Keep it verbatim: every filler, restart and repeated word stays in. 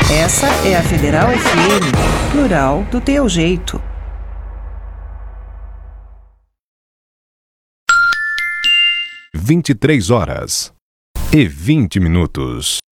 Essa é a Federal F M, plural do teu jeito. vinte e três horas e vinte minutos.